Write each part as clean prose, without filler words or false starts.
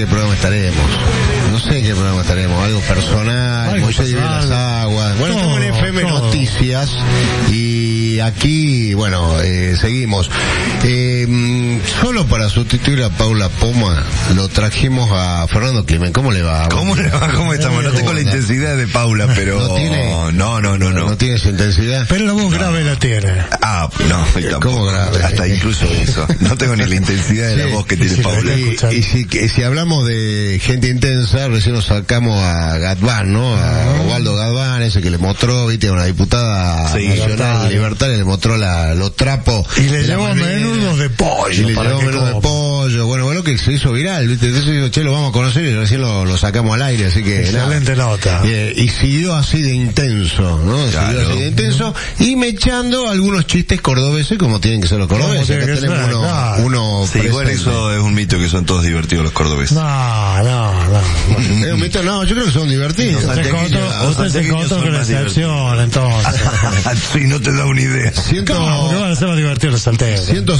qué programa estaremos. Algo personal, Moisés de las Aguas. Bueno, estamos en FM Noticias y aquí, bueno, seguimos. Solo para sustituir a Paula Poma, lo trajimos a Fernando Climen. ¿Cómo le va? ¿Cómo estamos? No tengo la intensidad de Paula, pero... ¿No tiene su intensidad? Pero la voz grave la tiene. No, ¿cómo grave? Hasta incluso eso. No tengo ni la intensidad de la voz que tiene Paula. Y si hablamos de gente intensa, recién nos sacamos a Gadbán, ¿no? A Osvaldo Gadbán, ese que le mostró, viste, a una diputada nacional libertaria, le mostró los trapos. Y le llevó menudos de pollo. Bueno, que se hizo viral, viste. Entonces digo, che, lo vamos a conocer y recién lo sacamos al aire, así que... Excelente nota. Y siguió así de intenso, ¿no? Claro. Siguió así de intenso y me echando algunos chistes cordobeses como tienen que ser los cordobeses. Acá tenemos uno sí, igual eso es un mito que son todos divertidos los cordobeses. No. ¿Es un mito? No, yo creo que son divertidos. Usted se encontró con la excepción, entonces. Sí, no te da una idea. ¿Cómo van a ser más divertidos los salteros?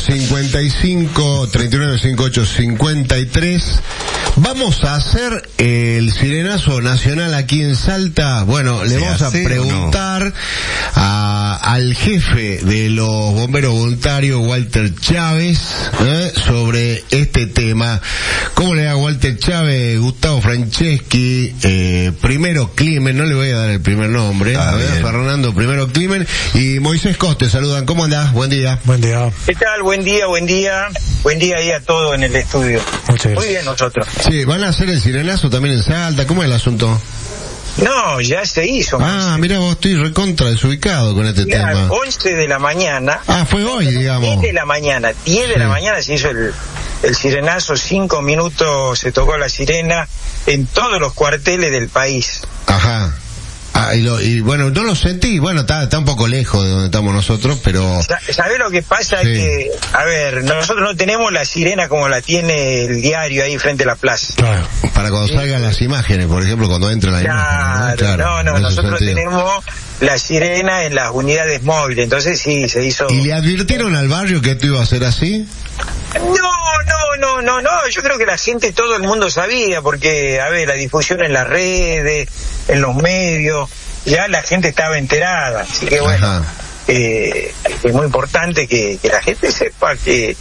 155 39 58 53. Vamos a hacer el sirenazo nacional aquí en Salta. Bueno, le vamos a preguntar al jefe de los bomberos voluntarios, Walter Chávez, sobre este tema. ¿Cómo le da Walter Chávez? Gustavo Franceschi, primero Climen, no le voy a dar el primer nombre, Fernando primero Climen y Moisés Coste, saludan. ¿Cómo andás? Buen día. ¿Qué tal? Buen día ahí a todos en el estudio. Muy bien nosotros. Sí, ¿van a hacer el sirenazo también en Salta? ¿Cómo es el asunto? No, ya se hizo. Mira, vos estoy recontra desubicado con este tema. 11 de la mañana. Fue hoy, digamos. 10 de la mañana se hizo el sirenazo, 5 minutos se tocó la sirena en todos los cuarteles del país. Ajá. Y bueno, no lo sentí, bueno, está un poco lejos de donde estamos nosotros, pero... ¿Sabés lo que pasa? Sí. Que, nosotros no tenemos la sirena como la tiene el diario ahí frente a la plaza. Claro, para cuando salgan las imágenes, por ejemplo, cuando entren las imágenes. Claro, nosotros tenemos la sirena en las unidades móviles, entonces sí, se hizo... ¿Y le advirtieron al barrio que esto iba a ser así? No, yo creo que la gente, todo el mundo sabía, porque, la difusión en las redes, en los medios, ya la gente estaba enterada, así que bueno, es muy importante que la gente sepa que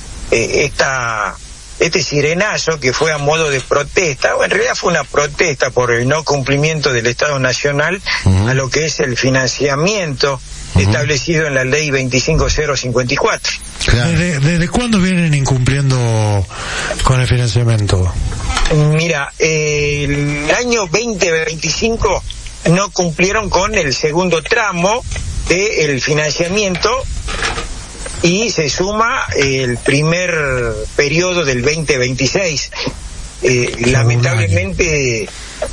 este sirenazo que fue a modo de protesta, en realidad fue una protesta por el no cumplimiento del Estado Nacional a lo que es el financiamiento establecido en la ley 25054. Claro. ¿Desde cuándo vienen incumpliendo con el financiamiento? Mira, el año 2025 no cumplieron con el segundo tramo del financiamiento y se suma el primer periodo del 2026. Lamentablemente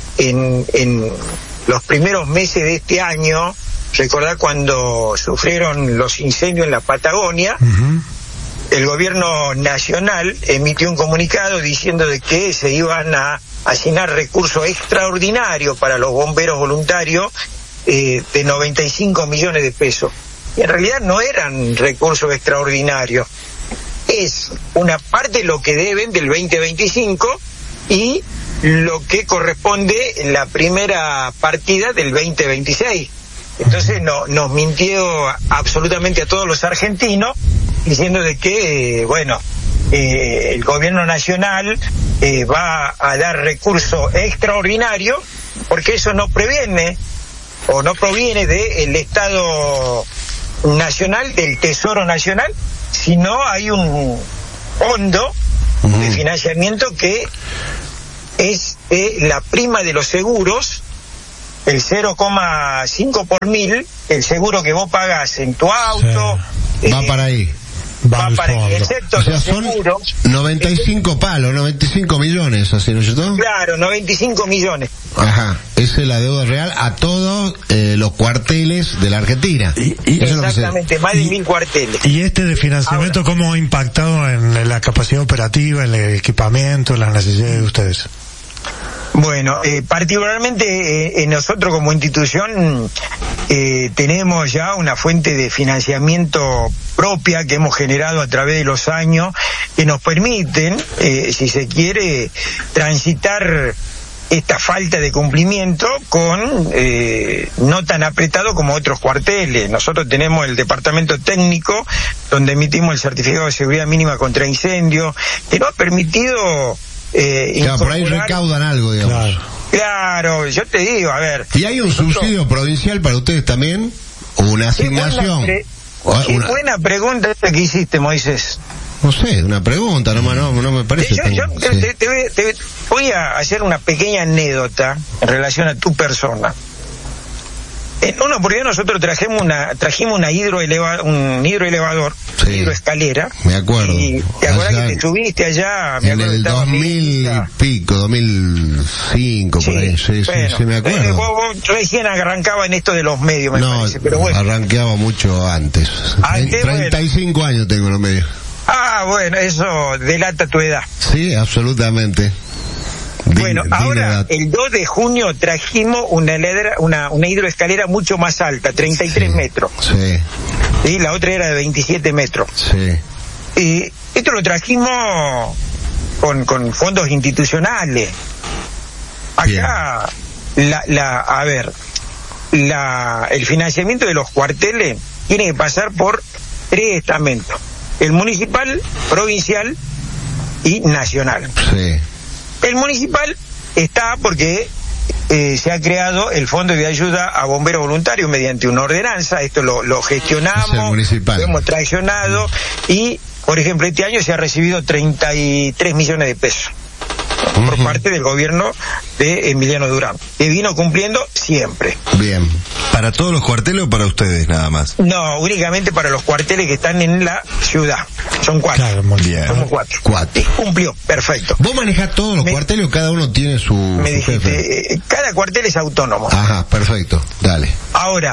en los primeros meses de este año, recordar cuando sufrieron los incendios en la Patagonia, el gobierno nacional emitió un comunicado diciendo de que se iban a asignar recursos extraordinarios para los bomberos voluntarios de 95 millones de pesos. Y en realidad no eran recursos extraordinarios. Es una parte lo que deben del 2025 y lo que corresponde en la primera partida del 2026. Entonces nos mintió absolutamente a todos los argentinos diciendo de que, el gobierno nacional va a dar recursos extraordinarios porque eso no proviene del Estado Nacional, del Tesoro Nacional, sino hay un fondo de financiamiento que es la prima de los seguros, el 0,5 por mil, el seguro que vos pagas en tu auto. Va para ahí. Va para ahí, excepto o sea, los son seguros. 95 palos, 95 millones, así, ¿no es cierto? Claro, 95 millones. Ajá, esa es la deuda real a todos los cuarteles de la Argentina. Exactamente, más de 1000 cuarteles. ¿Y este de financiamiento cómo ha impactado en la capacidad operativa, en el equipamiento, en las necesidades de ustedes? Bueno, particularmente nosotros como institución tenemos ya una fuente de financiamiento propia que hemos generado a través de los años que nos permiten, si se quiere, transitar esta falta de cumplimiento con no tan apretado como otros cuarteles. Nosotros tenemos el departamento técnico donde emitimos el certificado de seguridad mínima contra incendio, que nos ha permitido por ahí recaudan algo, digamos. Claro, yo te digo, a ver. ¿Y hay un subsidio provincial para ustedes también? ¿O una asignación? Qué buena pregunta que hiciste, Moisés. No sé, una pregunta, no me parece. Yo te voy a hacer una pequeña anécdota en relación a tu persona. En una oportunidad nosotros trajimos un hidroelevador, sí, hidroescalera. Me acuerdo. Y te acuerdas que te subiste allá. En el 2000 y pico, 2005, por ahí. Sí, bueno, sí, me acuerdo. Vos recién arrancaba en esto de los medios, me parece. Pero bueno. Arranqueaba mucho antes. 35 años tengo en los medios. Ah, bueno, eso delata tu edad. Sí, absolutamente. Bueno, ahora el 2 de junio trajimos una hidroescalera mucho más alta, 33 metros. Sí. Y la otra era de 27 metros. Sí. Y esto lo trajimos con fondos institucionales. Acá, el financiamiento de los cuarteles tiene que pasar por 3 estamentos: el municipal, provincial y nacional. Sí. El municipal está porque se ha creado el Fondo de Ayuda a Bomberos Voluntarios mediante una ordenanza. Esto lo gestionamos, lo hemos traccionado y, por ejemplo, este año se ha recibido 33 millones de pesos por parte del gobierno de Emiliano Durán, que vino cumpliendo siempre. Bien. ¿Para todos los cuarteles o para ustedes nada más? No, únicamente para los cuarteles que están en la ciudad. Son 4. Claro, muy bien. Somos 4. Cumplió, perfecto. ¿Vos manejás todos los cuarteles o cada uno tiene su jefe? Cada cuartel es autónomo. Ajá, perfecto. Dale. Ahora,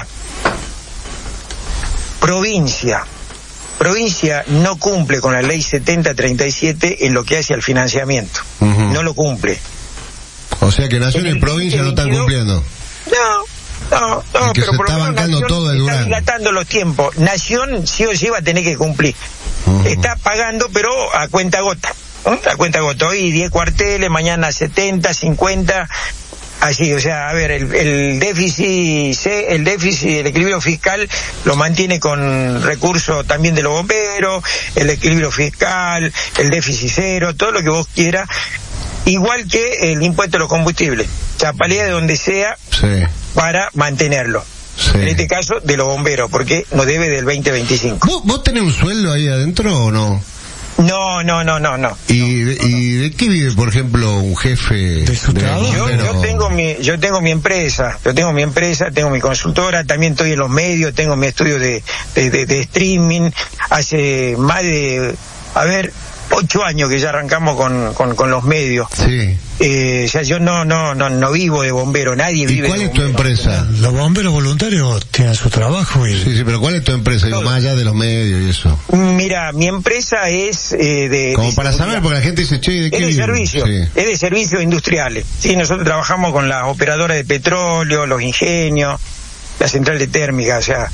provincia no cumple con la ley 7037 en lo que hace al financiamiento. No lo cumple. O sea que Nación y provincia no están cumpliendo. No, pero por lo menos todo de Durán. Está dilatando los tiempos. Nación sí o sí va a tener que cumplir. Está pagando, pero a cuenta gota. A cuenta gota. Hoy 10 cuarteles, mañana 70, 50... Así, o sea, a ver, el déficit, el equilibrio fiscal lo mantiene con recursos también de los bomberos, el equilibrio fiscal, el déficit cero, todo lo que vos quieras, igual que el impuesto a los combustibles, chapalea de donde sea, sí, para mantenerlo. Sí. En este caso, de los bomberos, porque nos debe del 2025. ¿Vos tenés un sueldo ahí adentro o no? No. ¿Y de qué vive, por ejemplo, un jefe de su trabajo? Yo tengo mi empresa, tengo mi consultora, también estoy en los medios, tengo mi estudio de streaming, hace más de, 8 años que ya arrancamos con los medios. Sí. O sea, yo no vivo de bombero, nadie vive de bombero. ¿Y cuál es tu empresa? Los bomberos voluntarios tienen su trabajo. Sí, pero ¿cuál es tu empresa? Digo, más allá de los medios y eso. Mira, mi empresa es como para saber, porque la gente dice, che, ¿de qué es de servicio, sí, es de servicios industriales. Sí, nosotros trabajamos con las operadoras de petróleo, los ingenios, la central de térmica, o sea,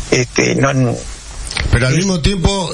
Pero al mismo tiempo,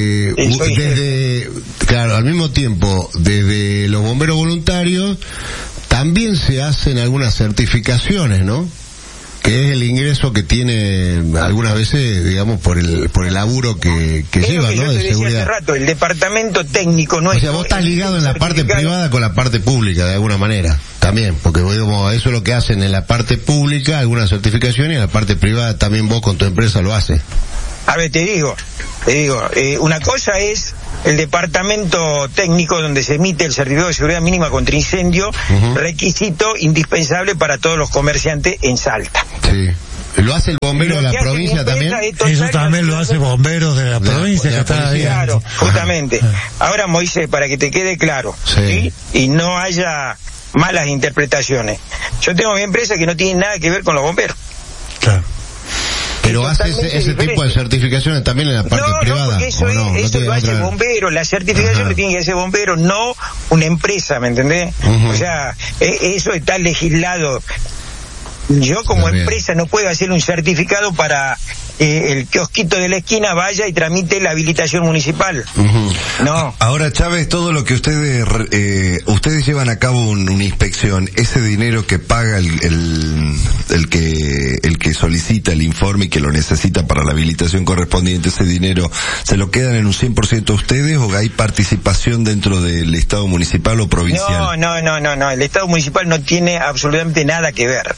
desde los bomberos voluntarios, también se hacen algunas certificaciones, ¿no? Que es el ingreso que tiene algunas veces, digamos, por el laburo que lleva, ¿no? De seguridad. Hace rato, el departamento técnico no es... O sea, vos estás ligado en la parte privada con la parte pública, de alguna manera, también, porque eso es lo que hacen en la parte pública, algunas certificaciones, y en la parte privada también vos con tu empresa lo haces. A ver, te digo, una cosa es el departamento técnico donde se emite el certificado de seguridad mínima contra incendio, requisito indispensable para todos los comerciantes en Salta. Sí. ¿Lo hace el bombero de la provincia también? Eso también lo hace bomberos de la provincia que está ahí. Claro, justamente. Ahora, Moisés, para que te quede claro, ¿sí? Y no haya malas interpretaciones. Yo tengo mi empresa que no tiene nada que ver con los bomberos. Claro. Pero hace ese tipo de certificaciones también en la parte privada. No, eso lo hace el bombero. La certificación lo tiene que hacer bombero, no una empresa, ¿me entendés? O sea, eso está legislado. Yo como empresa no puedo hacer un certificado para el kiosquito de la esquina vaya y tramite la habilitación municipal. No. Ahora, Chávez, todo lo que ustedes llevan a cabo una inspección, ese dinero que paga el que solicita el informe y que lo necesita para la habilitación correspondiente, ese dinero, ¿se lo quedan en un 100% ustedes o hay participación dentro del Estado municipal o provincial? No, el Estado municipal no tiene absolutamente nada que ver.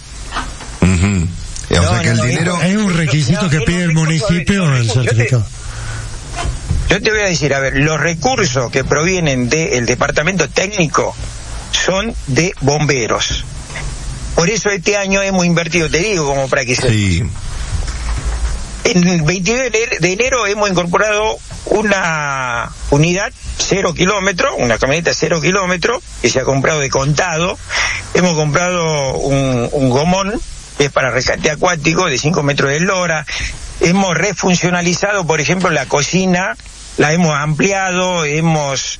O sea que el dinero es un requisito que pide el municipio en el certificado. Yo te voy a decir, a ver, los recursos que provienen del departamento técnico son de bomberos. Por eso este año hemos invertido, te digo, como para que se... Sí. En el 22 de enero hemos incorporado una unidad 0 kilómetros, una camioneta 0 kilómetros, que se ha comprado de contado. Hemos comprado un gomón, que es para rescate acuático, de 5 metros de eslora. Hemos refuncionalizado, por ejemplo, la cocina, la hemos ampliado, hemos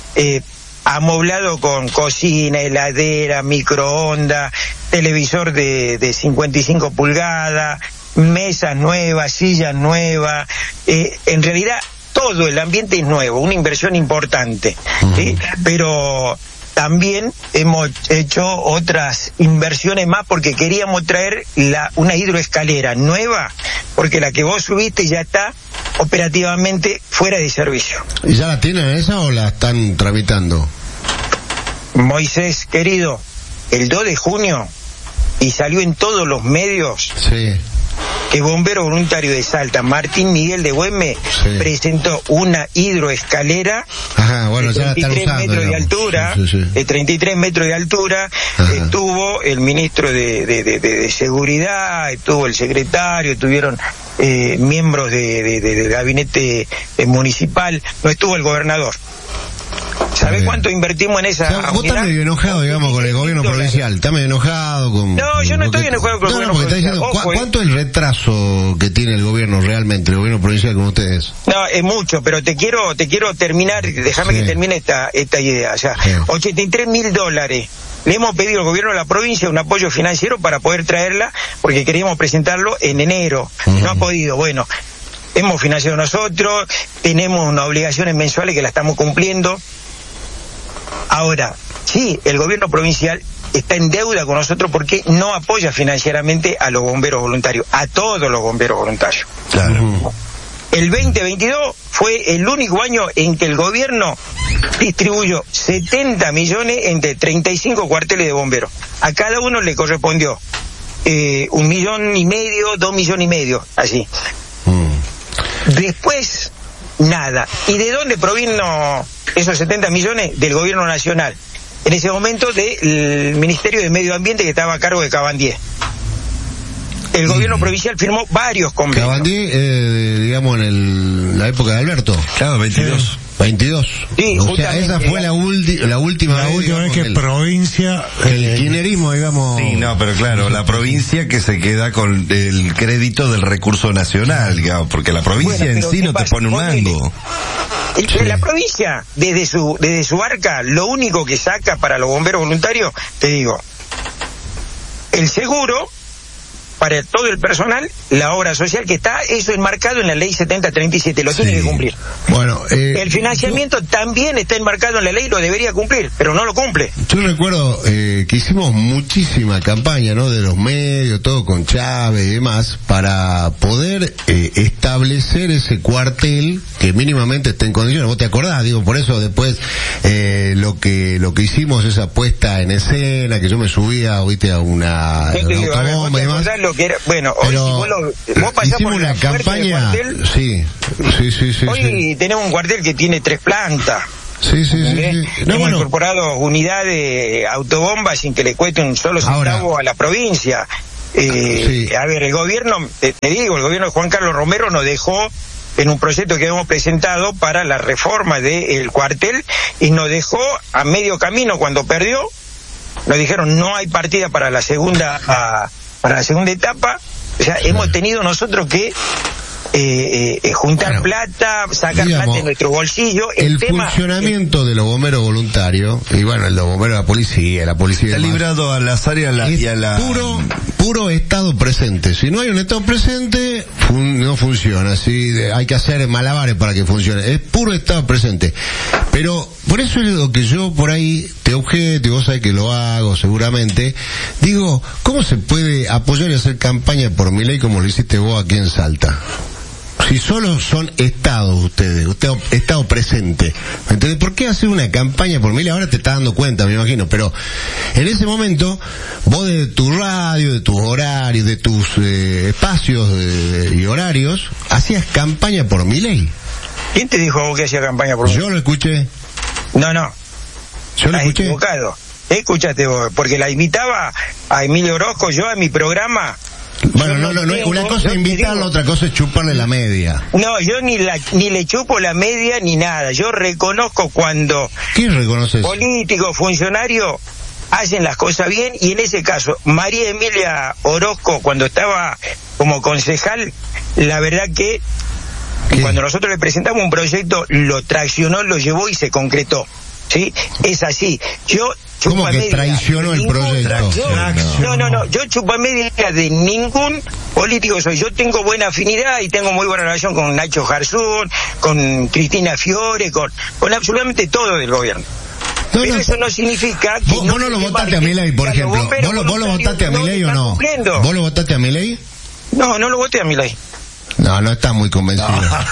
amoblado con cocina, heladera, microondas, televisor de 55 pulgadas, mesas nuevas, sillas nuevas. En realidad todo el ambiente es nuevo, una inversión importante, ¿sí? Pero también hemos hecho otras inversiones más porque queríamos traer una hidroescalera nueva, porque la que vos subiste ya está operativamente fuera de servicio. ¿Y ya la tienen esa o la están tramitando? Moisés, querido, el 2 de junio, y salió en todos los medios, sí, que Bombero Voluntario de Salta, Martín Miguel de Güemes, presentó una hidroescalera de 33 metros de altura, de 33 metros de altura. Estuvo el ministro de Seguridad, estuvo el secretario, estuvieron miembros del gabinete municipal, no estuvo el gobernador. ¿Sabés cuánto invertimos en esa unidad? Vos estás medio enojado, digamos, con el gobierno provincial. Estás medio enojado con... No, yo no estoy enojado con el gobierno provincial. ¿Cuánto es el retraso que tiene el gobierno realmente, el gobierno provincial con ustedes? No, es mucho, pero te quiero terminar, déjame que termine esta idea. O sea, $83.000 le hemos pedido al gobierno de la provincia un apoyo financiero para poder traerla, porque queríamos presentarlo en enero. No ha podido, bueno... Hemos financiado nosotros, tenemos unas obligaciones mensuales que las estamos cumpliendo. Ahora, sí, el gobierno provincial está en deuda con nosotros porque no apoya financieramente a los bomberos voluntarios, a todos los bomberos voluntarios. Claro. El 2022 fue el único año en que el gobierno distribuyó 70 millones entre 35 cuarteles de bomberos. A cada uno le correspondió 1,5 millones, 2,5 millones, así. Después, nada. ¿Y de dónde provino esos 70 millones? Del gobierno nacional. En ese momento del Ministerio de Medio Ambiente, que estaba a cargo de Cabandier. El gobierno provincial firmó varios convenios. Cabandier, digamos, en la época de Alberto. Claro, 22. 22. Sí, o sea, esa fue la última vez que provincia... El kirchnerismo, digamos... Sí, no, pero claro, la provincia que se queda con el crédito del recurso nacional, digamos, porque la provincia en sí no te pone un mango. La provincia, desde su arca, lo único que saca para los bomberos voluntarios, te digo, el seguro para todo el personal, la obra social que está, eso enmarcado en la ley 7037, lo tiene que cumplir. Bueno, el financiamiento también está enmarcado en la ley, lo debería cumplir, pero no lo cumple. Yo recuerdo que hicimos muchísima campaña, ¿no?, de los medios, todo con Chávez y demás, para poder establecer ese cuartel que mínimamente esté en condiciones. ¿Vos te acordás? Digo, por eso después lo que hicimos, esa puesta en escena, que yo me subía, viste, a una autobomba y demás. Que era, bueno, hoy vos pasás por una campaña, sí. Hoy tenemos un cuartel que tiene 3 plantas. Sí. Hemos incorporado unidades autobombas sin que le cueste un solo centavo a la provincia. A ver, el gobierno, te digo, el gobierno de Juan Carlos Romero nos dejó en un proyecto que hemos presentado para la reforma del cuartel y nos dejó a medio camino cuando perdió. Nos dijeron no hay partida para la segunda etapa, O sea, hemos tenido nosotros que juntar plata, sacar plata de nuestro bolsillo. El funcionamiento de los bomberos voluntarios, y bueno, el de los bomberos de la policía está librado al azar y a la puro estado presente. Si no hay un estado presente, no funciona. Hay que hacer malabares para que funcione. Es puro estado presente. Pero por eso es lo que yo por ahí te objeto, y vos sabés que lo hago seguramente, digo, ¿cómo se puede apoyar y hacer campaña por Milei como lo hiciste vos aquí en Salta? Si solo son estados ustedes, estado presente. Entonces, ¿por qué hacer una campaña por Milei? Ahora te estás dando cuenta, me imagino, pero en ese momento, vos de tu radio, de tus horarios, de tus espacios y horarios, hacías campaña por Milei. ¿Quién te dijo a vos que hacía campaña por Milei? Yo lo escuché. No. Yo lo escuché. Equivocado. Escuchaste vos, porque la invitaba a Emilio Orozco, yo a mi programa. Bueno, no, una cosa es invitarla, otra cosa es chuparle la media. No, yo ni le chupo la media ni nada. Yo reconozco cuando ¿qué reconoces? Políticos, funcionarios hacen las cosas bien, y en ese caso María Emilia Orozco, cuando estaba como concejal, la verdad que cuando nosotros le presentamos un proyecto, lo traccionó, lo llevó y se concretó. ¿Sí? Es así. ¿Cómo que traicionó el proyecto? No, yo chupamedia de ningún político soy. Yo tengo buena afinidad y tengo muy buena relación con Nacho Jarzún, con Cristina Fiore, con absolutamente todo del gobierno. Pero eso no significa que vos no lo votaste a Milei, por ejemplo. ¿Vos lo votaste a Milei o no? ¿Vos lo votaste a Milei? No lo voté a Milei. No estás muy convencido.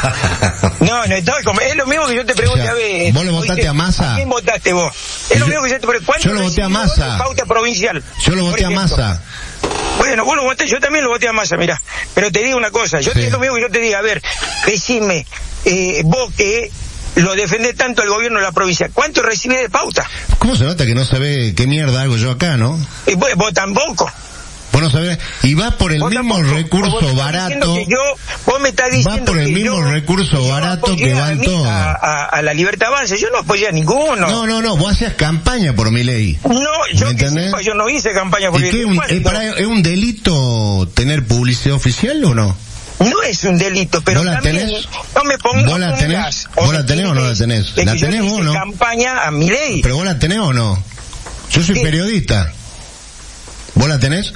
No estoy convencido. Es lo mismo que yo te pregunté, a ver. ¿Vos lo votaste a Massa? ¿A quién votaste vos? Es lo mismo que yo te pregunté. Yo lo voté a Massa. Pauta provincial. Yo lo voté a Massa. Bueno, vos lo voté, yo también lo voté a Massa, mirá. Pero te digo una cosa, es lo mismo que yo te diga, a ver, decime, vos que lo defendés tanto al gobierno de la provincia, ¿cuánto recibís de pauta? ¿Cómo se nota que no sabe qué mierda hago yo acá, no? Vos tampoco. Vos no sabés, y va por el mismo recurso barato. Vos me estás diciendo va por el mismo recurso barato que van todos. A la Libertad Avanza, yo no apoyé a ninguno. No, vos hacías campaña por Milei. No, yo no hice campaña por Milei. ¿Es un delito tener publicidad oficial o no? No es un delito, pero ¿vos la también tenés? No me pongas. ¿Vos la tenés? ¿Vos la tenés o no la tenés? ¿La tenés vos o no? Campaña a Milei. ¿Pero vos la tenés o no? Yo soy periodista. ¿Vos la tenés?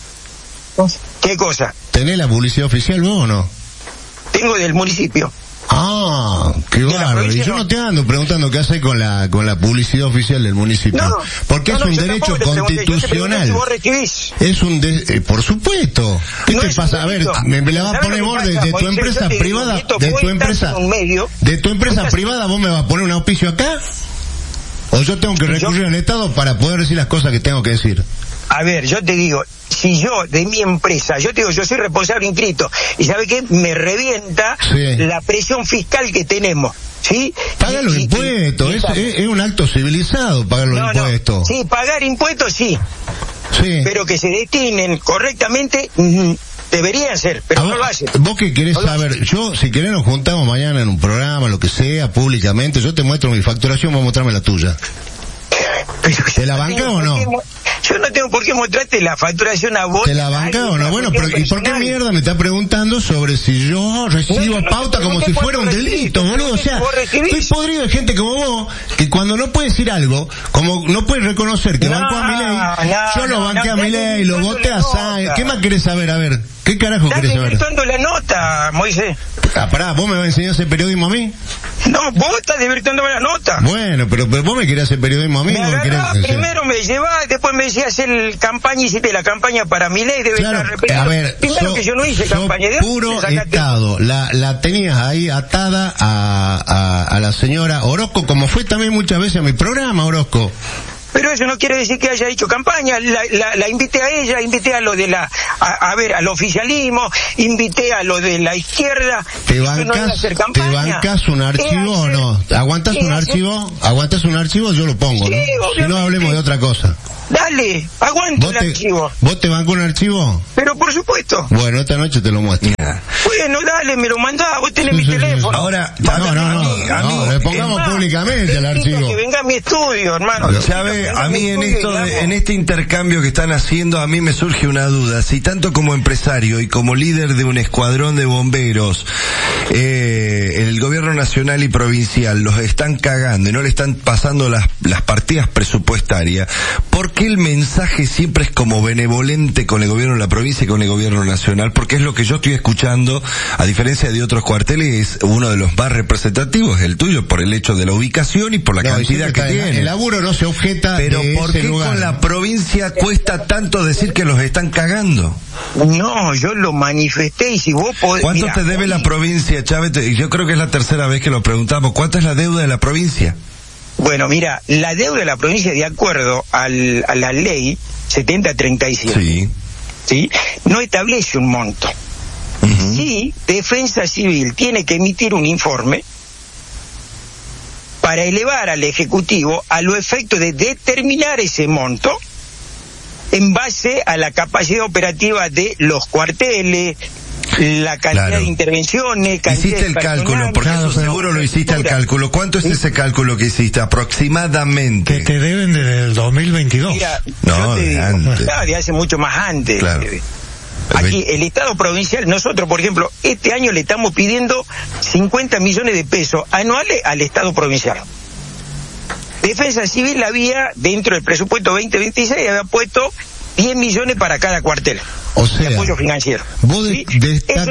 ¿Qué cosa? ¿Tenés la publicidad oficial vos o no? Tengo del municipio. Ah, qué bárbaro. Y yo no te ando preguntando qué hace con la publicidad oficial del municipio. Porque es un derecho constitucional. ¿Vos recibís? Es por supuesto. ¿Qué te pasa? A ver, me la vas a poner vos de tu empresa privada, de tu empresa privada, vos me vas a poner un auspicio acá. ¿O yo tengo que recurrir al Estado para poder decir las cosas que tengo que decir? A ver, yo te digo, si yo de mi empresa, yo soy responsable inscrito, y ¿sabe qué? Me revienta la presión fiscal que tenemos, ¿sí? Pagar los impuestos, es un acto civilizado pagar los impuestos. Sí, pagar impuestos sí, pero que se destinen correctamente, deberían ser, pero no lo hacen. ¿Vos qué querés saber? Yo, si querés nos juntamos mañana en un programa, lo que sea, públicamente, yo te muestro mi facturación, vos mostrarme la tuya. ¿Te la banca o no? Yo no tengo por qué mostrarte la facturación a vos. ¿Te la banca o no? Bueno, pero ¿y por qué mierda me está preguntando sobre si yo recibo pauta como si fuera un delito, boludo? O sea, estoy podrido de gente como vos, que cuando no puede decir algo, como no puede reconocer que banco a Milei, yo lo banqué a Milei, lo voté a Sáenz. ¿Qué más querés saber? A ver, ¿qué carajo querés saber? Estás desvirtuando la nota, Moisés. Pará, ¿vos me vas a enseñar a hacer periodismo a mí? No, vos estás desvirtuando la nota. Bueno, pero vos me querés hacer periodismo a mí. Primero me llevás, después me decías hacer campaña, hiciste la campaña para Milei, debe estar repetido. A ver, primero que yo no hice campaña de puro Estado. La tenías ahí atada a la señora Orozco, como fue también muchas veces a mi programa, Orozco. Pero eso no quiere decir que haya hecho campaña. La invité a ella, invité a lo de al oficialismo, invité a lo de la izquierda. ¿Te bancas un archivo o no? ¿Aguantas un archivo? ¿Aguantas un archivo? Yo lo pongo, ¿no? Si no, hablemos de otra cosa. Dale, aguanta el archivo. ¿Vos te bancás un archivo? Pero por supuesto. Bueno, esta noche te lo muestro. Bueno, dale, me lo mandás, vos tenés mi teléfono. Ahora, no, le pongamos públicamente el archivo. Que venga a mi estudio, hermano. ¿Sabe a mí en este intercambio que están haciendo, a mí me surge una duda. Si tanto como empresario y como líder de un escuadrón de bomberos, el gobierno nacional y provincial los están cagando y no le están pasando las partidas presupuestarias, ¿por qué el mensaje siempre es como benevolente con el gobierno de la provincia y con el gobierno nacional? Porque es lo que yo estoy escuchando, a diferencia de otros cuarteles, uno de los más representativos, el tuyo, por el hecho de la ubicación y por la cantidad que tiene. El laburo no se objeta. Pero ¿por qué con la provincia cuesta tanto decir que los están cagando? No, yo lo manifesté y si vos podés... ¿Cuánto te debe la provincia, Chávez? Yo creo que es la tercera vez que lo preguntamos. ¿Cuánto es la deuda de la provincia? Bueno, mira, la deuda de la provincia, de acuerdo a la ley 7037, ¿sí? No establece un monto. Sí, Defensa Civil tiene que emitir un informe para elevar al Ejecutivo a los efectos de determinar ese monto en base a la capacidad operativa de los cuarteles, la cantidad de intervenciones, hiciste el cálculo, porque eso seguro lo hiciste el cálculo. ¿Cuánto es ese cálculo que hiciste aproximadamente? Que te deben desde el 2022. Mira, no, de antes. De hace mucho más antes. Claro. Aquí, el Estado provincial, nosotros, por ejemplo, este año le estamos pidiendo 50 millones de pesos anuales al Estado provincial. Defensa Civil había, dentro del presupuesto 2026, había puesto 10 millones para cada cuartel. O sea, de apoyo financiero. Vos ¿sí? destacaste,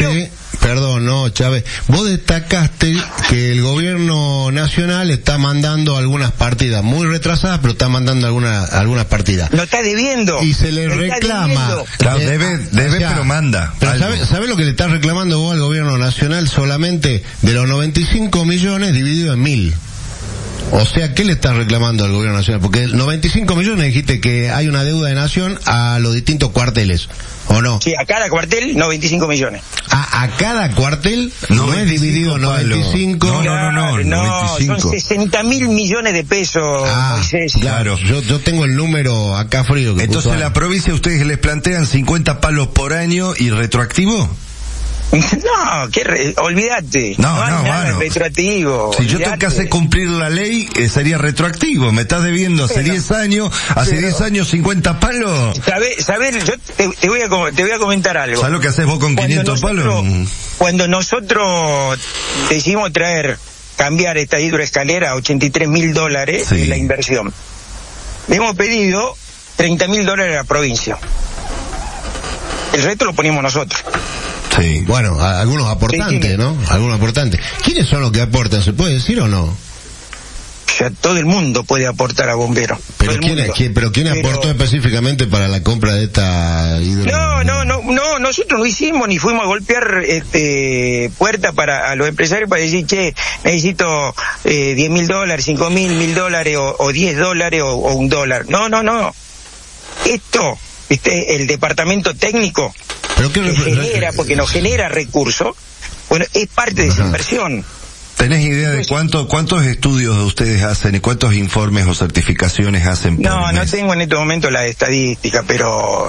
vos destacaste que el gobierno nacional está mandando algunas partidas muy retrasadas, pero está mandando algunas partidas. Lo está debiendo. Y se le reclama. Claro, debe, pero manda. Pero ¿sabe lo que le está reclamando vos al gobierno nacional? Solamente de los 95 millones dividido en 1000. O sea, ¿qué le está reclamando al gobierno nacional? Porque 95 millones dijiste que hay una deuda de nación a los distintos cuarteles, ¿o no? Sí, a cada cuartel 95 millones. ¿A cada cuartel? No es dividido 95. No, 95. Son 60.000 millones de pesos, Moisés. Claro, yo tengo el número acá frío. Entonces, ¿la provincia ustedes les plantean 50 palos por año y retroactivo? No, olvídate. No hay nada retroactivo. Si yo tengo que hacer cumplir la ley, sería retroactivo. Me estás debiendo hace 10 años, hace 10 años 50 palos. ¿Sabés? Yo te voy a comentar algo. ¿Sabes lo que haces vos con 500 palos? Cuando nosotros decidimos cambiar esta hidroescalera a $83.000 de la inversión, le hemos pedido $30.000 a la provincia. El resto lo ponemos nosotros. Sí. Bueno, algunos aportantes, ¿no? Algunos aportantes. ¿Quiénes son los que aportan? ¿Se puede decir o no? Ya todo el mundo puede aportar a bomberos. ¿Pero quién aportó específicamente para la compra de esta hidro? No, nosotros no hicimos ni fuimos a golpear puerta a los empresarios para decir, che, necesito $10.000, $5.000, $1.000 o $10 o $1. No. Esto, el departamento técnico que genera, porque nos genera recursos, bueno, es parte de esa inversión. ¿Tenés idea de cuántos estudios ustedes hacen y cuántos informes o certificaciones hacen por mes? No tengo en este momento la estadística, pero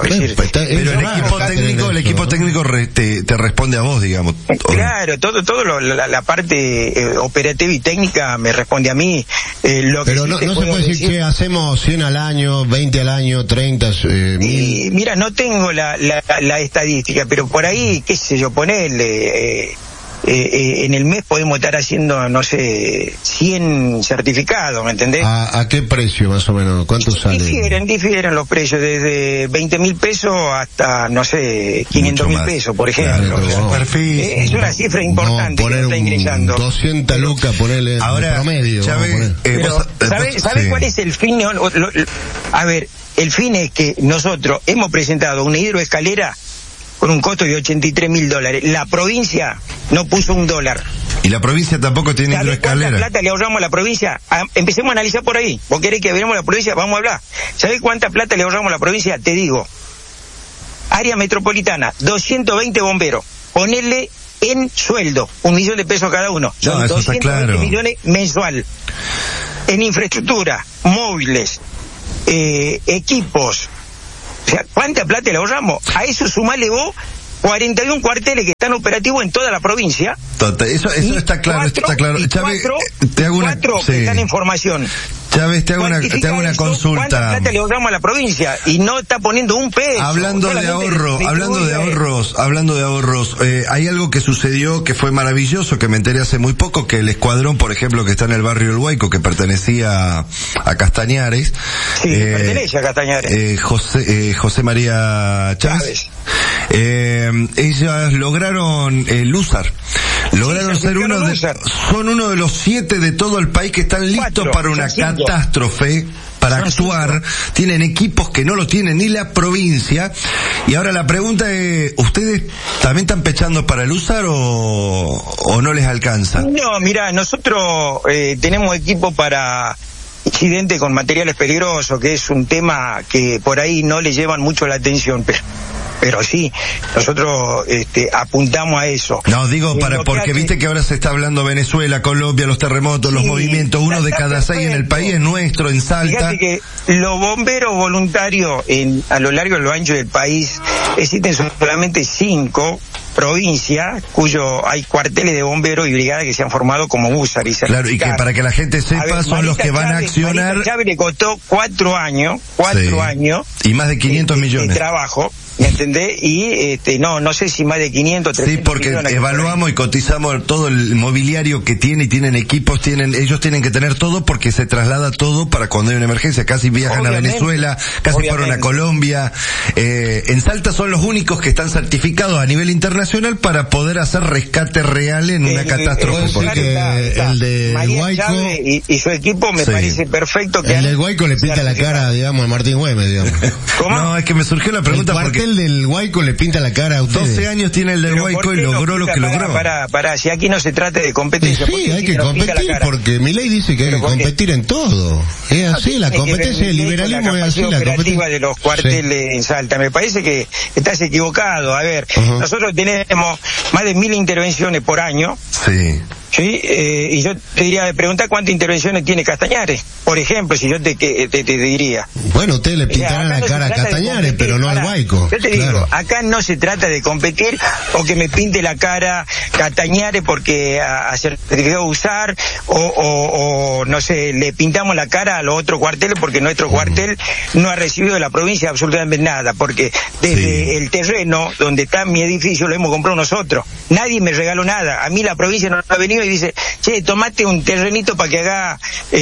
el equipo técnico te responde a vos, digamos. Claro, la parte operativa y técnica me responde a mí. Pero no se puede decir que hacemos 100 al año, 20 al año, 30, 1000. Mira, no tengo la estadística, pero por ahí, qué sé yo, ponerle... en el mes podemos estar haciendo, no sé, 100 certificados, ¿me entendés? ¿A qué precio más o menos? ¿Cuánto sale? Difieren los precios, desde 20.000 pesos hasta, no sé, 500.000 pesos, por ejemplo. Claro, es una cifra importante que está ingresando. 200 lucas, ponerle ahora, promedio. ¿Sabe cuál es el fin? A ver, el fin es que nosotros hemos presentado una hidroescalera con un costo de $83.000. La provincia no puso $1. Y la provincia tampoco tiene hidroescalera. ¿Cuánta plata le ahorramos a la provincia? Empecemos a analizar por ahí. ¿Vos querés que veamos la provincia? Vamos a hablar. ¿Sabés cuánta plata le ahorramos a la provincia? Te digo. Área metropolitana, 220 bomberos. Ponerle en sueldo, $1 millón cada uno. Son 220 millones mensual. En infraestructura, móviles, equipos. O sea, ¿cuánta plata le ahorramos? A eso sumale vos 41 cuarteles que están operativos en toda la provincia. Eso está claro, está claro. Chávez, te hago cuatro que están en formación. Chávez, te hago una consulta. ¿Cuánta plata le ahorramos a la provincia? Y no está poniendo un peso. Hablando de ahorros, hay algo que sucedió que fue maravilloso, que me enteré hace muy poco, que el escuadrón, por ejemplo, que está en el barrio El Guayco, que pertenecía a Castañares. Sí, pertenece a Castañares. José María Chávez. Ellas lograron Lúzar. Lograron ser son uno de los 7 de todo el país que están listos para una catástrofe, para actuar. Tienen equipos que no lo tienen ni la provincia. Y ahora la pregunta es, ¿ustedes también están pechando para el USAR o no les alcanza? No, mira, nosotros tenemos equipo para incidente con materiales peligrosos, que es un tema que por ahí no le llevan mucho la atención, pero sí, nosotros apuntamos a eso. No, digo porque viste que ahora se está hablando Venezuela, Colombia, los terremotos, los movimientos, uno de cada 6 en el país es nuestro, en Salta. Fíjate que los bomberos voluntarios a lo largo y lo ancho del país existen solamente 5 provincias cuyo hay cuarteles de bomberos y brigadas que se han formado como USAR y claro, y que para que la gente sepa son los que van a accionar. Marita Chávez le costó 4 años y más de 500 millones de trabajo, ¿me entendés? Y no sé si más de 500, 300 sí, porque evaluamos y cotizamos todo el mobiliario que tiene, y tienen equipos, ellos tienen que tener todo porque se traslada todo para cuando hay una emergencia. Casi viajan a Venezuela, casi fueron a Colombia. En Salta son los únicos que están certificados a nivel internacional para poder hacer rescate real en una catástrofe. El de Guayco y su equipo me parece perfecto. Que el de Guayco le pinta la cara, digamos, a Martín Güemes, digamos. ¿Cómo? No, es que me surgió la pregunta porque el del Guayco le pinta la cara a ustedes. 12 años tiene el del Guayco y logró lo que logró. Para, si aquí no se trata de competencia. Sí, hay que competir porque Milei dice que hay que competir en todo. Es así, la competencia, el liberalismo es así, la operativa de los cuarteles en Salta. Me parece que estás equivocado. A ver, nosotros tenemos más de 1000 intervenciones por año. Sí. Sí, y yo te diría, pregunta cuántas intervenciones tiene Castañares, por ejemplo, si yo te diría. Bueno, ustedes le pintarán la cara a Castañares, pero no al Guayco. Yo te digo, acá no se trata de competir o que me pinte la cara Castañares porque a certificado usar o no sé, le pintamos la cara a los otros cuarteles porque nuestro cuartel no ha recibido de la provincia absolutamente nada, porque desde el terreno donde está mi edificio lo hemos comprado nosotros. Nadie me regaló nada. A mí la provincia no ha venido y dice, che, tomate un terrenito para que haga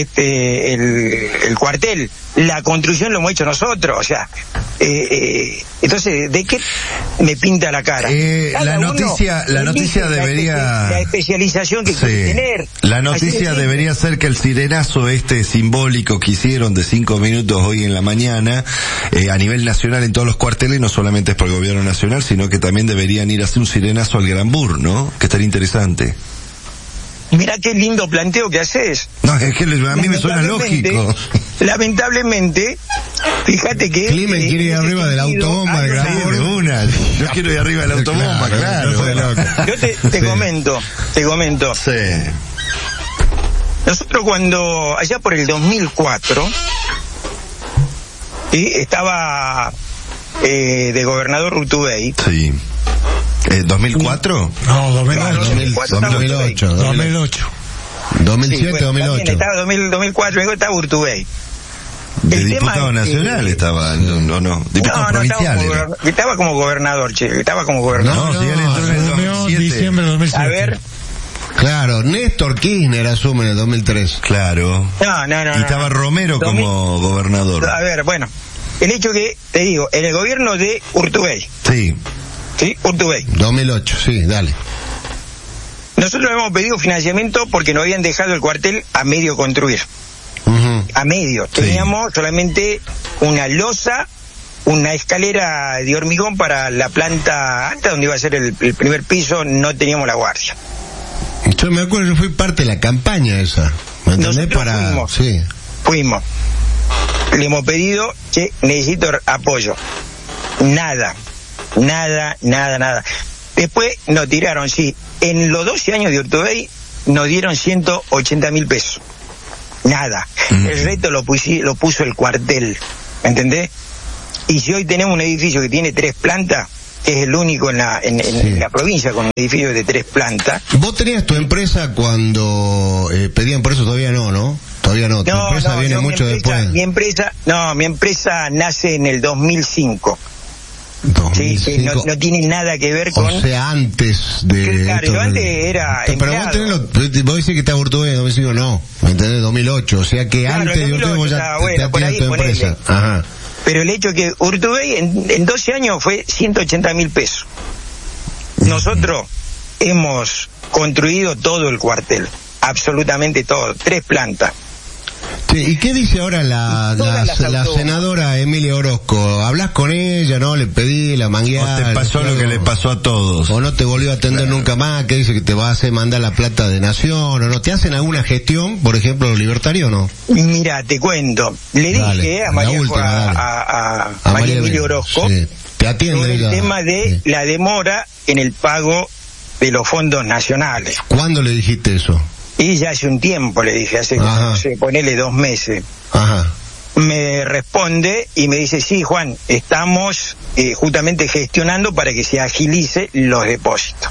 el cuartel. La construcción lo hemos hecho nosotros, o sea, entonces, ¿de qué me pinta la cara? La noticia debería... La especialización que quiere tener. La noticia debería ser que el sirenazo simbólico que hicieron de 5 minutos hoy en la mañana, a nivel nacional en todos los cuarteles, no solamente es por el gobierno nacional, sino que también deberían ir a hacer un sirenazo al Gran Bur, ¿no? Que estaría interesante. Mirá qué lindo planteo que haces. No, es que a mí me suena lógico. Lamentablemente, fíjate que... Climen quiere ir arriba de la autobomba de Gran Bur. Yo quiero ir arriba de la autobomba, claro. Yo te comento. Sí. Nosotros cuando, allá por el 2004, estaba de gobernador Urtubey. Sí. ¿2004? No, 2008. 2007, 2008. Estaba 2004, estaba Urtubey. De diputado nacional estaba, no, diputado provincial. Estaba como gobernador, estaba como gobernador. No, si él entró en el 2007. Diciembre de 2007. A ver. Claro, Néstor Kirchner asume en el 2003. Claro. No. Y estaba Romero como gobernador. A ver, bueno, el hecho que, te digo, en el gobierno de Urtubey. Sí, Urtubey. 2008, sí, dale. Nosotros hemos pedido financiamiento porque nos habían dejado el cuartel a medio construir. A medio. Teníamos solamente una losa, una escalera de hormigón para la planta alta donde iba a ser el primer piso, no teníamos la guardia. Yo me acuerdo, yo fui parte de la campaña esa. ¿Me entendés? Fuimos. Le hemos pedido, che, necesito apoyo. Nada. Después nos tiraron, en los 12 años de Urtubey nos dieron 180.000 pesos. Nada. El resto lo puso el cuartel. ¿Me entendés? Y si hoy tenemos un edificio que tiene 3 plantas, que es el único en la provincia con un edificio de 3 plantas. ¿Vos tenías tu empresa cuando pedían por eso? Todavía no, ¿no? Todavía no, tu empresa viene mucho después. Mi empresa nace en el 2005. 2005. Sí, no tiene nada que ver con... O sea, antes de... Claro, yo antes era empleado. Pero vos decís que está Urtubey en 2005, no, ¿me entendés? 2008, o sea que claro, antes de Urtubey ya tenías tu empresa. Ajá. Pero el hecho es que Urtubey en 12 años fue 180.000 pesos. Nosotros hemos construido todo el cuartel, absolutamente todo, 3 plantas. Sí, ¿y qué dice ahora la senadora Emilia Orozco? ¿Hablas con ella, no? ¿Le pedí la mangueada? ¿O te pasó lo que le pasó a todos? ¿O no te volvió a atender nunca más? ¿Qué dice que te va a hacer mandar la plata de Nación? ¿O no? ¿Te hacen alguna gestión, por ejemplo, los libertarios o no? Mira, te cuento. Le dije a María Emilia Orozco, sí, te atiende sobre el tema de la demora en el pago de los fondos nacionales. ¿Cuándo le dijiste eso? Y ya hace un tiempo le dije, ponele 2 meses. Ajá. Me responde y me dice, sí, Juan, estamos justamente gestionando para que se agilice los depósitos.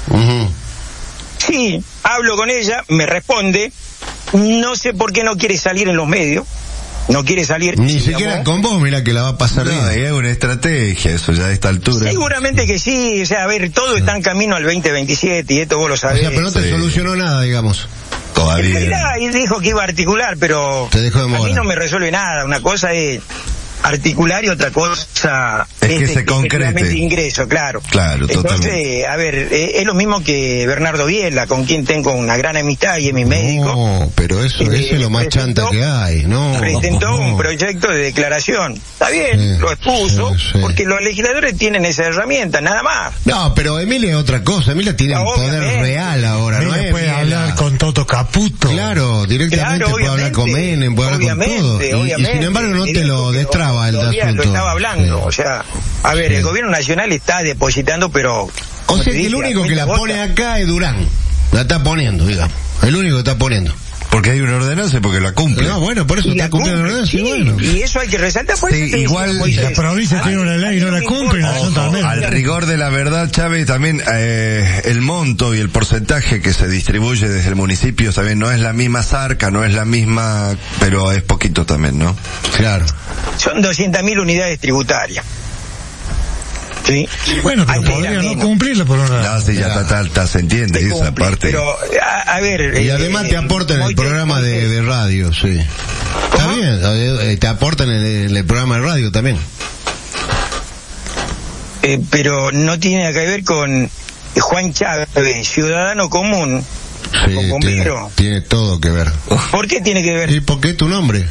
Sí, hablo con ella, me responde, no sé por qué no quiere salir en los medios. No quiere salir. Ni siquiera con vos, mira que la va a pasar bien. Es una estrategia eso ya a esta altura. Seguramente que sí, o sea, a ver, todo está en camino al 2027 y esto vos lo sabés. O sea, pero no te solucionó nada, digamos. Todavía. En realidad, él dijo que iba a articular, pero a mí no me resuelve nada. Una cosa es articular y otra cosa es que se concrete ingreso, claro. Claro, entonces, totalmente. a ver, es lo mismo que Bernardo Biela, con quien tengo una gran amistad y es mi médico. No, pero eso es lo más chanta que hay, no. Presentó un proyecto de declaración. Está bien, lo expuso, porque los legisladores tienen esa herramienta, nada más. No, pero Emilia es otra cosa, Emilia tiene un poder real ahora, ¿no? Puede hablar con Toto Caputo. Claro, directamente puede hablar con Menem, puede hablar con todo. Y sin embargo no te lo destraba. Lo estaba hablando, o sea, a ver, el gobierno nacional está depositando, pero... O sea que el único que la pone acá es Durán, la está poniendo, digamos, el único que está poniendo. Porque hay una ordenanza, porque la cumple. No, bueno, por eso está cumpliendo la ordenanza. Sí, bueno. Y eso hay que resaltar. Por sí, igual la provincia tiene una ley y no la cumplen. Al rigor de la verdad, Chávez, también el monto y el porcentaje que se distribuye desde el municipio también no es la misma zarca, no es la misma, pero es poquito también, ¿no? Claro. Son 200.000 unidades tributarias. Sí. Bueno, pero podría no cumplirlo por una... No, sí, ya está, se entiende esa parte. Pero, a ver... Y además te aportan en el programa de radio, sí. Está bien, te aportan en el programa de radio también. Pero no tiene nada que ver con Juan Chávez, ciudadano común, sí, bombero. Tiene todo que ver. ¿Por qué tiene que ver? ¿Y por qué tu nombre?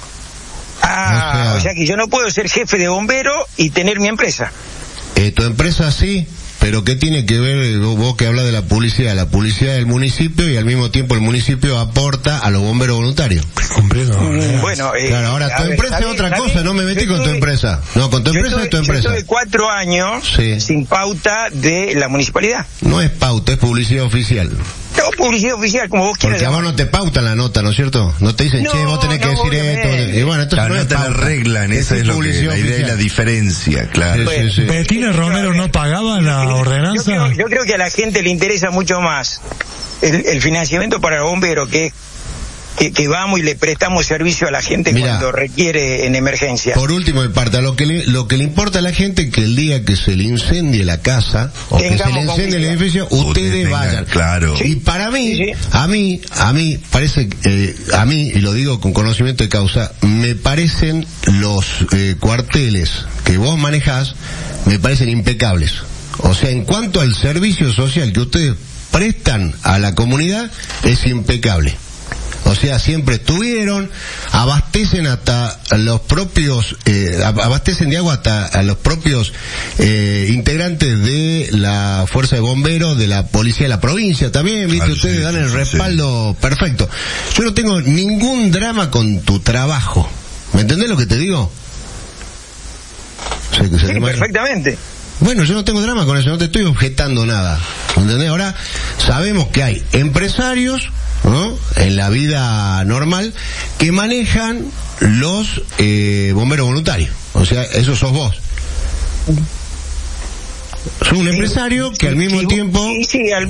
O sea que yo no puedo ser jefe de bombero y tener mi empresa. Tu empresa sí, pero ¿qué tiene que ver vos que hablas de la publicidad del municipio y al mismo tiempo el municipio aporta a los bomberos voluntarios? Bueno, claro, ahora tu empresa es otra cosa, no me metí con tu empresa. No, con tu empresa es tu empresa. Yo estuve 4 años sin pauta de la municipalidad. No es pauta, es publicidad oficial. No, publicidad oficial, como vos quieras. Porque a vos no te pautan la nota, ¿no es cierto? No te dicen, che, vos tenés que decir esto. Y bueno, entonces no te la arreglan, esa es lo que la idea y la diferencia, claro. Sí. ¿Betina Romero no pagaba la ordenanza? Yo creo que a la gente le interesa mucho más el financiamiento para el bombero, que vamos y le prestamos servicio a la gente cuando requiere en emergencia. Por último, de parte, lo que le importa a la gente es que el día que se le incendie la casa o que se le incendie el edificio, ustedes vayan. Claro. Y para mí, a mí parece, a mí, y lo digo con conocimiento de causa, me parecen los cuarteles que vos manejás, me parecen impecables. O sea, en cuanto al servicio social que ustedes prestan a la comunidad, es impecable. O sea, siempre estuvieron, abastecen hasta los propios, abastecen de agua hasta a los propios integrantes de la fuerza de bomberos, de la policía de la provincia también, viste, ustedes dan el respaldo perfecto. Yo no tengo ningún drama con tu trabajo, ¿me entendés lo que te digo? Sí, perfectamente. Bueno, yo no tengo drama con eso, no te estoy objetando nada, ¿entendés? Ahora, sabemos que hay empresarios, ¿no?, en la vida normal, que manejan los bomberos voluntarios. O sea, eso sos vos. Sos un empresario que al mismo tiempo